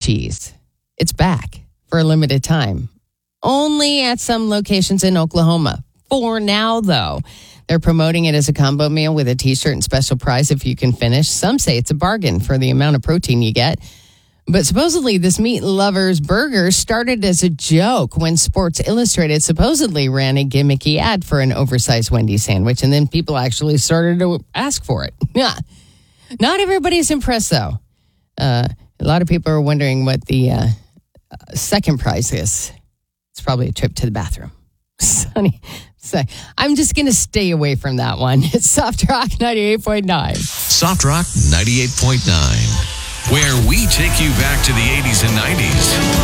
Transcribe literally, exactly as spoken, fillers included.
cheese. It's back for a limited time. Only at some locations in Oklahoma. For now, though. They're promoting it as a combo meal with a T-shirt and special prize if you can finish. Some say it's a bargain for the amount of protein you get. But supposedly, this meat lover's burger started as a joke when Sports Illustrated supposedly ran a gimmicky ad for an oversized Wendy's sandwich, and then people actually started to ask for it. Yeah. Not everybody's impressed, though. Uh, a lot of people are wondering what the uh, second prize is. It's probably a trip to the bathroom. Sunny. So I'm just going to stay away from that one. It's Soft Rock ninety-eight point nine. Soft Rock ninety-eight point nine, where we take you back to the eighties and nineties.